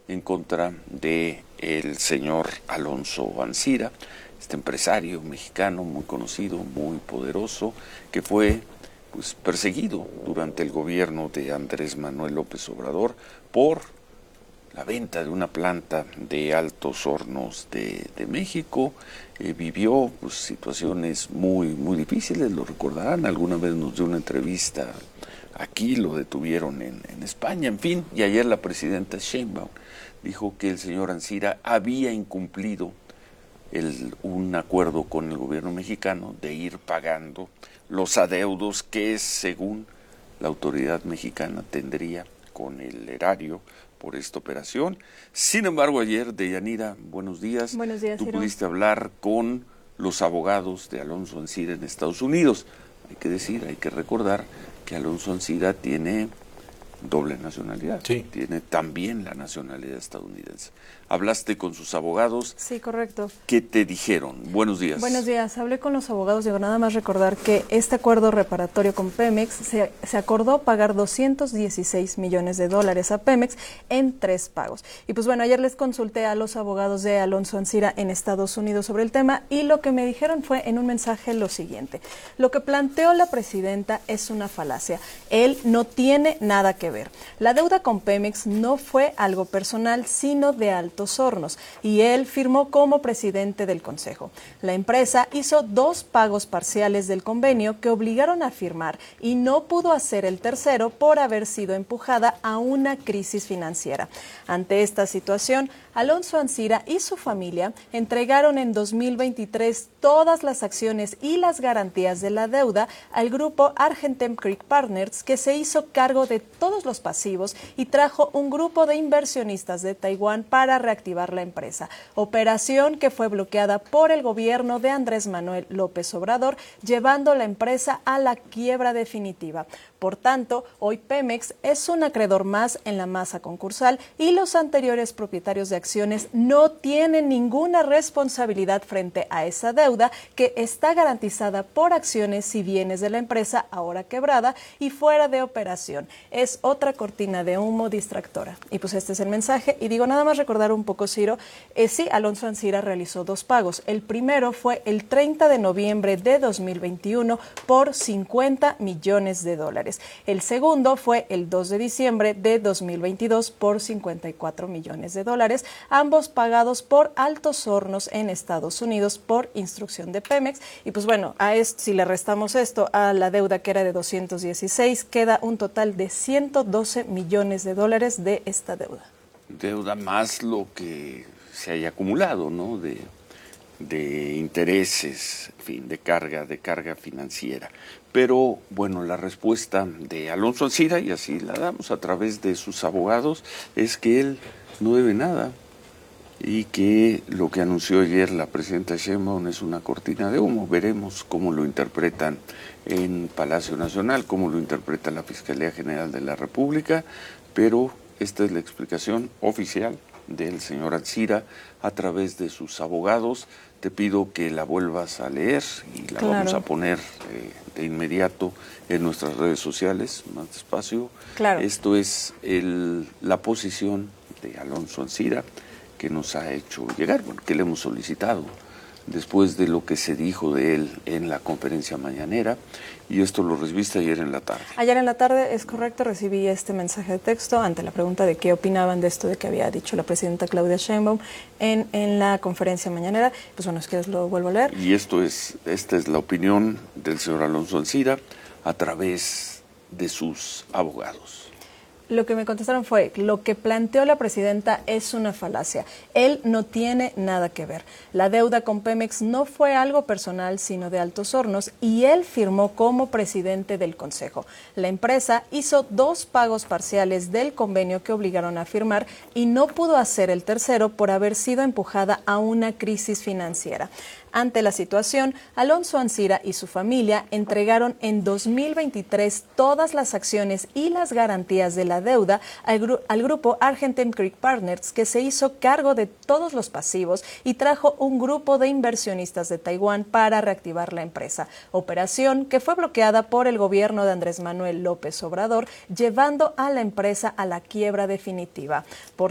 en contra de el señor Alonso Ancira, este empresario mexicano muy conocido, muy poderoso, que fue perseguido durante el gobierno de Andrés Manuel López Obrador por la venta de una planta de Altos Hornos de México. Vivió situaciones muy difíciles, lo recordarán, alguna vez nos dio una entrevista aquí, lo detuvieron en España, en fin, y ayer la presidenta Sheinbaum dijo que el señor Ancira había incumplido un acuerdo con el gobierno mexicano de ir pagando los adeudos que, según la autoridad mexicana, tendría con el erario por esta operación. Sin embargo, ayer, Deyanira, buenos días. Buenos días, Tú Ciro. pudiste hablar con los abogados de Alonso Ancira en Estados Unidos. Hay que decir, hay que recordar que Alonso Ancira tiene doble nacionalidad. Sí. Tiene también la nacionalidad estadounidense. ¿Hablaste con sus abogados? Sí, correcto. ¿Qué te dijeron? Buenos días. Buenos días. Hablé con los abogados. Digo, nada más recordar que este acuerdo reparatorio con Pemex se acordó pagar $216 millones a Pemex en 3 pagos. Y pues bueno, ayer les consulté a los abogados de Alonso Ancira en Estados Unidos sobre el tema y lo que me dijeron fue en un mensaje lo siguiente. Lo que planteó la presidenta es una falacia. Él no tiene nada que ver. La deuda con Pemex no fue algo personal, sino de Altos Hornos, y él firmó como presidente del Consejo. La empresa hizo 2 pagos parciales del convenio que obligaron a firmar y no pudo hacer el tercero por haber sido empujada a una crisis financiera. Ante esta situación, Alonso Ancira y su familia entregaron en 2023 todas las acciones y las garantías de la deuda al grupo Argentem Creek Partners, que se hizo cargo de todos los pasivos y trajo un grupo de inversionistas de Taiwán para reactivar la empresa, operación que fue bloqueada por el gobierno de Andrés Manuel López Obrador, llevando la empresa a la quiebra definitiva. Por tanto, hoy Pemex es un acreedor más en la masa concursal y los anteriores propietarios de acciones no tienen ninguna responsabilidad frente a esa deuda que está garantizada por acciones y bienes de la empresa ahora quebrada y fuera de operación. Es otra cortina de humo distractora. Y pues este es el mensaje. Y digo, nada más recordar un poco, Ciro, sí, Alonso Ancira realizó 2 pagos. El primero fue el 30 de noviembre de 2021 por $50 millones. El segundo fue el 2 de diciembre de 2022 por $54 millones, ambos pagados por Altos Hornos en Estados Unidos por instrucción de Pemex. Y pues bueno, a esto, si le restamos esto a la deuda que era de 216, queda un total de $112 millones de esta deuda. Deuda más lo que se haya acumulado, ¿no? De intereses, en fin, de carga financiera. Pero, bueno, la respuesta de Alonso Ancira, y así la damos a través de sus abogados, es que él no debe nada y que lo que anunció ayer la presidenta Sheinbaum es una cortina de humo. Veremos cómo lo interpretan en Palacio Nacional, cómo lo interpreta la Fiscalía General de la República, pero esta es la explicación oficial del señor Ancira a través de sus abogados. Te pido que la vuelvas a leer y la vamos a poner de inmediato en nuestras redes sociales, más despacio. Claro. Esto es la posición de Alonso Ancira que nos ha hecho llegar, bueno, que le hemos solicitado después de lo que se dijo de él en la conferencia mañanera, y esto lo recibiste ayer en la tarde. Ayer en la tarde, es correcto, recibí este mensaje de texto ante la pregunta de qué opinaban de esto de que había dicho la presidenta Claudia Sheinbaum en la conferencia mañanera. Pues bueno, es que lo vuelvo a leer. Y esta es la opinión del señor Alonso Ancira a través de sus abogados. Lo que me contestaron fue, lo que planteó la presidenta es una falacia. Él no tiene nada que ver. La deuda con Pemex no fue algo personal, sino de Altos Hornos, y él firmó como presidente del Consejo. La empresa hizo 2 pagos parciales del convenio que obligaron a firmar y no pudo hacer el tercero por haber sido empujada a una crisis financiera. Ante la situación, Alonso Ancira y su familia entregaron en 2023 todas las acciones y las garantías de la deuda al grupo Argentem Creek Partners, que se hizo cargo de todos los pasivos y trajo un grupo de inversionistas de Taiwán para reactivar la empresa, operación que fue bloqueada por el gobierno de Andrés Manuel López Obrador, llevando a la empresa a la quiebra definitiva. Por